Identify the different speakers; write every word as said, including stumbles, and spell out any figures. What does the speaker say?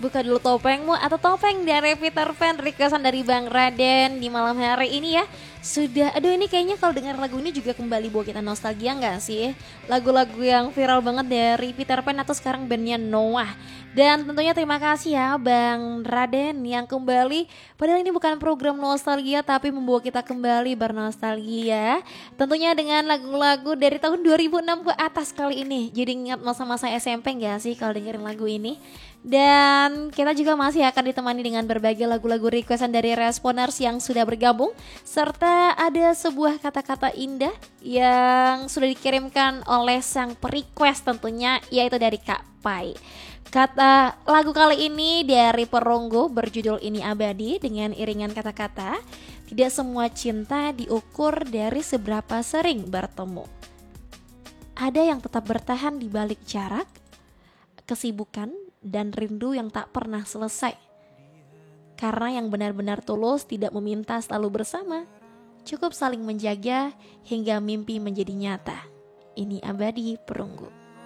Speaker 1: buka dulu topengmu atau topeng dari Peter Pan, requestan dari Bang Raden di malam hari ini ya. Sudah, aduh ini kayaknya kalau dengar lagu ini juga kembali bawa kita nostalgia gak sih? Lagu-lagu yang viral banget dari Peter Pan atau sekarang bandnya Noah. Dan tentunya terima kasih ya Bang Raden yang kembali, padahal ini bukan program nostalgia tapi membawa kita kembali bernostalgia. Tentunya dengan lagu-lagu dari tahun dua ribu enam ke atas kali ini. Jadi ingat masa-masa S M P gak sih kalau dengerin lagu ini? Dan kita juga masih akan ditemani dengan berbagai lagu-lagu requestan dari responers yang sudah bergabung, serta ada sebuah kata-kata indah yang sudah dikirimkan oleh sang perequest tentunya, yaitu dari Kak Pai. Kata lagu kali ini dari Perunggu berjudul Ini Abadi dengan iringan kata-kata, tidak semua cinta diukur dari seberapa sering bertemu. Ada yang tetap bertahan di balik jarak, kesibukan, dan rindu yang tak pernah selesai. Karena yang benar-benar tulus tidak meminta selalu bersama, cukup saling menjaga hingga mimpi menjadi nyata. Ini Abadi Perunggu.